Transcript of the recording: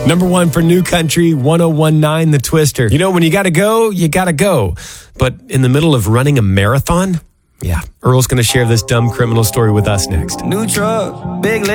Number one for New Country, 1019 The Twister. You know, when you gotta go, you gotta go. But in the middle of running a marathon? Yeah, Earl's gonna share this dumb criminal story with us next. New truck, big